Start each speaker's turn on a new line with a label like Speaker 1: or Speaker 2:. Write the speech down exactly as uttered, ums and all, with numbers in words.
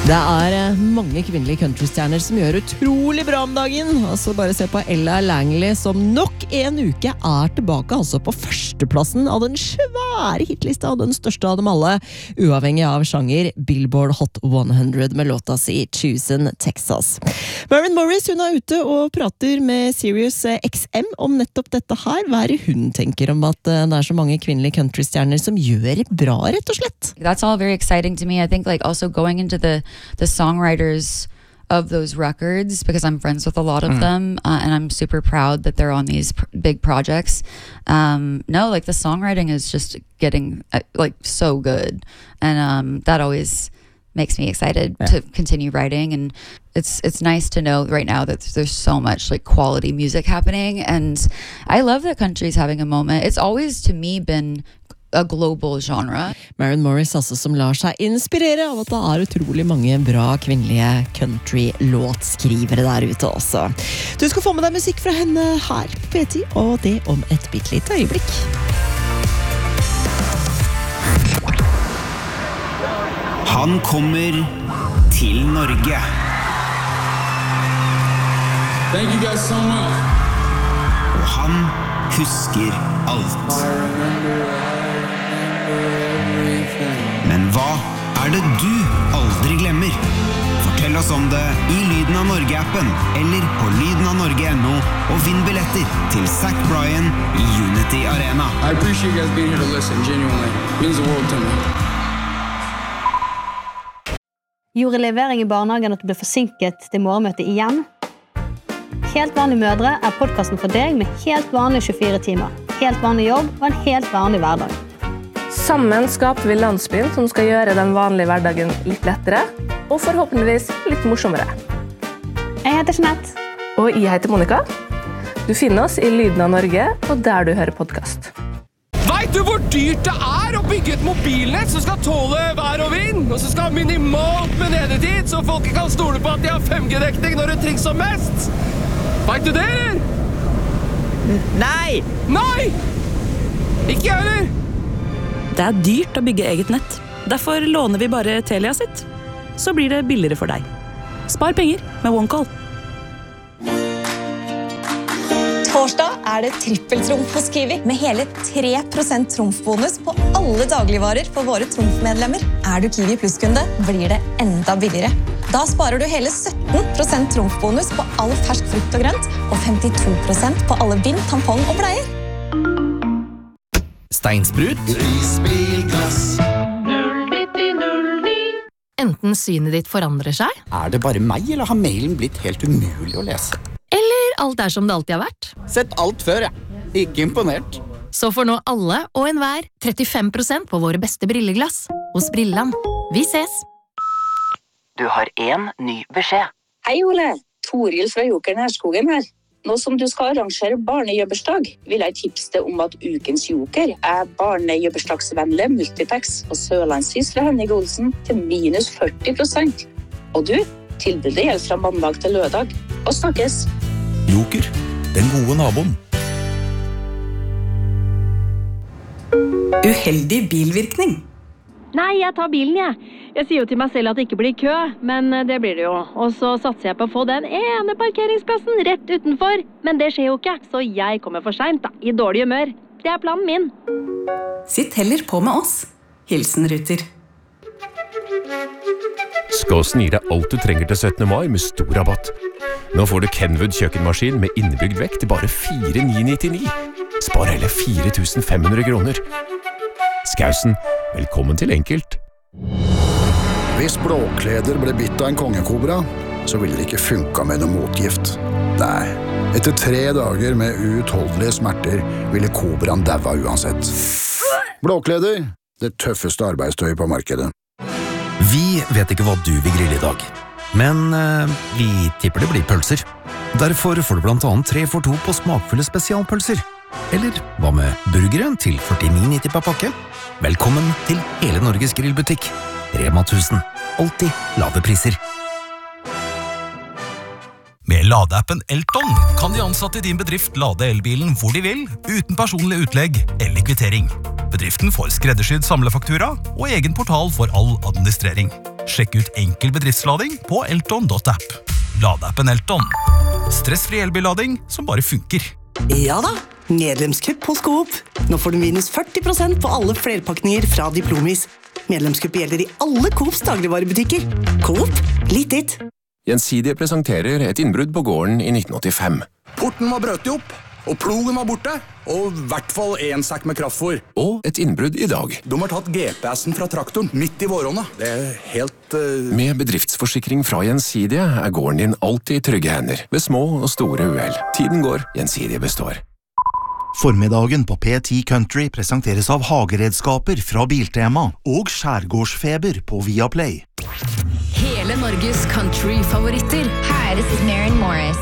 Speaker 1: Det er mange kvinnelige countrystjerner som gjør utrolig bra om dagen. Altså bare se på Ella Langley som nok en uke er tilbake altså på førsteplassen av den svære hitlista og den største av dem alle, uavhengig av sjanger, Billboard Hot hundre med låta si Choosing Texas. Maren Morris hun er ute og prater med Sirius X M om nettopp dette her. Hva er det hun tenker om at det er så mange kvinnelige countrystjerner som gjør det bra, rett og slett?
Speaker 2: That's all very exciting to me. I think like also going into the the songwriters of those records, because I'm friends with a lot of mm. them, uh, and I'm super proud that they're on these pr- big projects. Um, no, like the songwriting is just getting uh, like so good, and um, that always makes me excited yeah. to continue writing. And it's it's nice to know right now that there's so much like quality music happening, and I love that country's having a moment. It's always to me been a global genre.
Speaker 1: Maren Morris altså som lar seg inspirere av at det er utrolig mange bra kvinnelige country-låtskrivere der ute også. Du skal få med deg musikk fra henne her på P ti, og det om et bittelite øyeblikk.
Speaker 3: Han kommer til Norge.
Speaker 4: Thank you guys so much.
Speaker 3: Og han husker alt. Men hva er det du aldri glemmer? Fortell oss om det i Lyden av Norge-appen eller på lyden av norge punktum no og vinn billetter til Zach Bryan i Unity Arena.
Speaker 4: I appreciate you guys being here to listen, genuinely. It means the world to me.
Speaker 5: Gjorde levering i barnehagen at du ble forsinket til morgenmøtet igjen? Helt vanlige mødre er podcasten for deg med helt vanlige tjuefire timer, helt vanlig jobb og en helt vanlig hverdag.
Speaker 6: Sammen skaper vi landsbyen som skal gjøre den vanlige hverdagen litt lettere, og forhåpentligvis litt morsommere.
Speaker 5: Jeg heter Jeanette.
Speaker 6: Og jeg heter Monica. Du finner oss i Lyden av Norge, og der du hører podcast.
Speaker 7: Vet du hvor dyrt det er å bygge et mobilnett som skal tåle vær og vind, og som skal ha minimalt med nedetid, så folk kan stole på at de har fem G-dekning når det trengs som mest? Vet du det, eller?
Speaker 8: Nei!
Speaker 7: Nei! Ikke jeg heller!
Speaker 9: Det er dyrt å bygge eget nett. Derfor låner vi bare Telia sitt. Så blir det billigere for deg. Spar penger med OneCall.
Speaker 10: Torsdag er det trippeltrumf hos Kiwi med hele tre prosent trumfbonus på alle dagligvarer for våre trumfmedlemmer. Er du Kiwi Plus-kunde, blir det enda billigere. Da sparer du hele sytten prosent trumfbonus på all fersk frukt og grønt og femtito prosent på alle bind, tampong og bleier.
Speaker 11: Steinsprut
Speaker 12: Risbilglass null nitti null ni.
Speaker 13: Enten synet ditt forandrer seg.
Speaker 11: Er det bare meg, eller har mailen blitt helt umulig å lese?
Speaker 13: Eller alt er som det alltid har vært.
Speaker 11: Sett alt før, ja. Ikke imponert.
Speaker 13: Så får nå alle og enhver trettifem prosent på våre beste brilleglass. Hos Brilland. Vi ses.
Speaker 14: Du har en ny beskjed.
Speaker 15: Hei, Ole. Toril fra Jokeren Herskogen her. Nå som du skal arrangere barnejøbbersdag, vil jeg tipse deg om at ukens joker er barnejøbbersdagsvennlige multipacks og sørlandshys fra Henning Olsen til minus førti prosent. Og du, tilbudet gjelder fra mandag til lørdag. Og snakkes!
Speaker 16: Joker, den gode naboen.
Speaker 17: Uheldig bilvirkning.
Speaker 18: Nei, jeg tar bilen, jeg. Jeg sier jo til meg selv at det ikke blir kø, men det blir det jo. Og så satser jeg på å få den ene parkeringsplassen rett utenfor. Men det skjer jo ikke, så jeg kommer for sent da, i dårlig humør. Det er planen min.
Speaker 17: Sitt heller på med oss. Hilsen Ruter.
Speaker 19: Skåsen gir deg alt du trenger til syttende mai med stor rabatt. Nå får du Kenwood kjøkkenmaskin med innebygd vekt til bare fire tusen ni hundre nittini. Spar hele fire tusen fem hundre kroner. Skausen, velkommen til enkelt.
Speaker 20: Hvis blåkleder ble bitt av en kongekobra, så ville det ikke funka med noe motgift. Nei, etter tre dager med uutholdelige smerter ville kobraen daua uansett. Blåkleder, det tøffeste arbeidstøyet på markedet.
Speaker 16: Vi vet ikke hva du vil grille i dag, men uh, vi tipper det blir pølser. Derfor får du blant annet tre for to på smakfulle spesialpølser. Eller hva med burgeren til førtini nitti per pakke? Velkommen til hele Norges grillbutikk. Rema tusen. Alltid lave priser.
Speaker 21: Med
Speaker 8: ladeappen Elton kan de ansatte i din bedrift lade elbilen hvor de vil, uten personlig utlegg eller kvittering. Bedriften får skreddersydd samlefaktura og egen portal for all administrering. Sjekk ut enkel bedriftslading på elton dot app. Ladeappen Elton. Stressfri elbillading som bare funker.
Speaker 21: Ja da, medlemskupp hos Coop. Nå får du minus førti prosent på alle flerpakninger fra Diplomis. Medlemskupp gjelder i alle Coops dagligvarebutikker. Coop, litt ditt.
Speaker 19: Gjensidige presenterer et innbrudd på gården i nitten åttifem.
Speaker 11: Porten var brøt opp, og plogen var borte, og i hvert fall en sekk med kraftfor.
Speaker 19: Og et innbrudd i dag.
Speaker 11: De har tatt G P S-en fra traktoren midt i vårhånda. Det er helt... Uh...
Speaker 19: Med bedriftsforsikring fra Gjensidige er gården din alltid i trygge hender, ved små og store uhell. Tiden går, Gjensidige består.
Speaker 22: Formiddagen på P ti Country presenteres av hageredskaper fra Biltema og skjærgårdsfeber på Viaplay.
Speaker 13: Hele Norges country-favoritter.
Speaker 23: Hi, this is Maren Morris.